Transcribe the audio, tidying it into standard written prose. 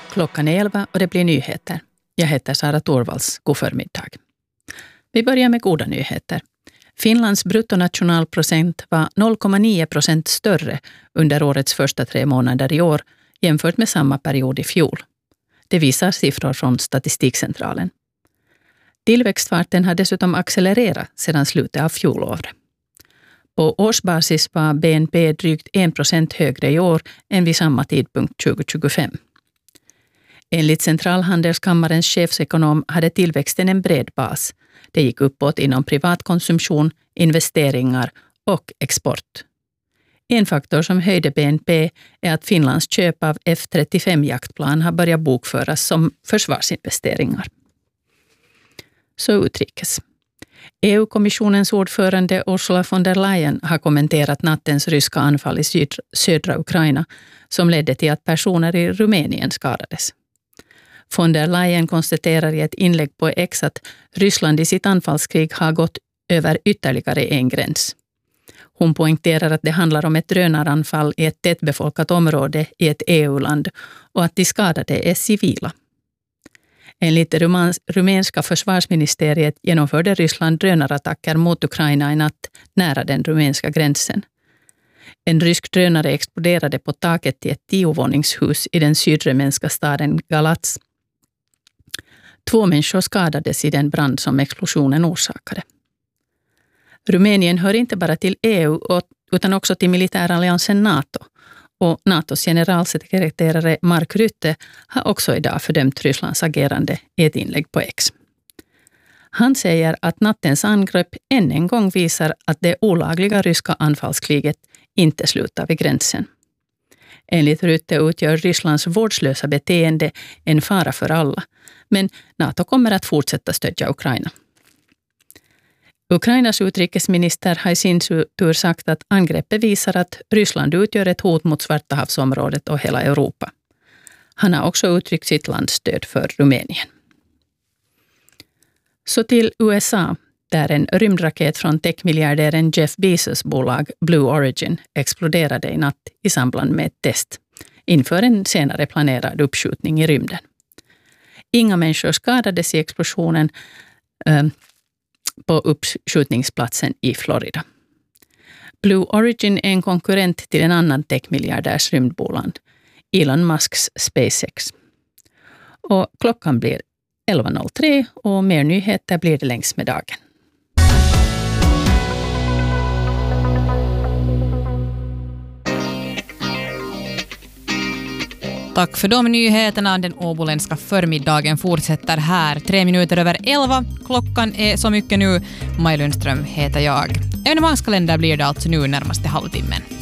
Klockan är 11 och det blir nyheter. Jag heter Sara Torvalds. God förmiddag. Vi börjar med goda nyheter. Finlands bruttonationalprocent var 0,9% större under årets första 3 månader i år jämfört med samma period i fjol. Det visar siffror från Statistikcentralen. Tillväxtfarten har dessutom accelererat sedan slutet av fjolåret. På årsbasis var BNP drygt 1% högre i år än vid samma tidpunkt 2025. Enligt Centralhandelskammarens chefsekonom hade tillväxten en bred bas. Det gick uppåt inom privatkonsumtion, investeringar och export. En faktor som höjde BNP är att Finlands köp av F-35-jaktplan har börjat bokföras som försvarsinvesteringar. Så utrikes. EU-kommissionens ordförande Ursula von der Leyen har kommenterat nattens ryska anfall i södra Ukraina som ledde till att personer i Rumänien skadades. Von der Leyen konstaterar i ett inlägg på X att Ryssland i sitt anfallskrig har gått över ytterligare en gräns. Hon poängterar att det handlar om ett drönaranfall i ett tättbefolkat område i ett EU-land och att de skadade är civila. Enligt det rumänska försvarsministeriet genomförde Ryssland drönarattacker mot Ukraina i natt nära den rumänska gränsen. En rysk drönare exploderade på taket till ett 10-våningshus i den sydrumänska staden Galați. 2 människor skadades i den brand som explosionen orsakade. Rumänien hör inte bara till EU utan också till militäralliansen NATO. Och NATOs generalsekreterare Mark Rutte har också idag fördömt Rysslands agerande i ett inlägg på X. Han säger att nattens angrepp än en gång visar att det olagliga ryska anfallskriget inte slutar vid gränsen. Enligt Rutte utgör Rysslands vårdslösa beteende en fara för alla, men NATO kommer att fortsätta stödja Ukraina. Ukrainas utrikesminister har i sin tur sagt att angreppet visar att Ryssland utgör ett hot mot Svarta havsområdet och hela Europa. Han har också uttryckt sitt lands stöd för Rumänien. Så till USA, där en rymdraket från techmiljardären Jeff Bezos bolag Blue Origin exploderade i natt i samband med ett test inför en senare planerad uppskjutning i rymden. Inga människor skadades i explosionen på uppskjutningsplatsen i Florida. Blue Origin är en konkurrent till en annan techmiljardärs rymdbolag, Elon Musks SpaceX. Och klockan blir 11.03 och mer nyheter blir det längs med dagen. Tack för de nyheterna. Den åboländska förmiddagen fortsätter här. 3 minuter över 11. Klockan är så mycket nu. Maj Lundström heter jag. Evenemangskalender blir det alltså nu närmaste halvtimmen.